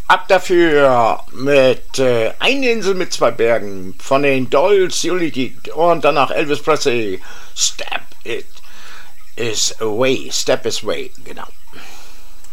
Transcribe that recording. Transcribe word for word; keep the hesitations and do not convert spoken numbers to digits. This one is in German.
Ab dafür mit äh, Eine Insel mit zwei Bergen von den Dolls Unity und danach Elvis Presley. Step it is away. Step is away, genau.